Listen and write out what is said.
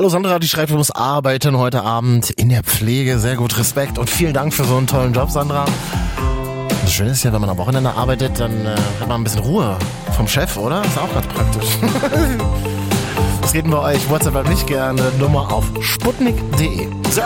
Hallo Sandra, die schreibt, du musst arbeiten heute Abend in der Pflege. Sehr gut, Respekt und vielen Dank für so einen tollen Job, Sandra. Das Schöne ist ja, wenn man am Wochenende arbeitet, dann hat man ein bisschen Ruhe vom Chef, oder? Ist auch ganz praktisch. Was geht denn bei euch? WhatsApp hat mich gerne. Nummer auf sputnik.de.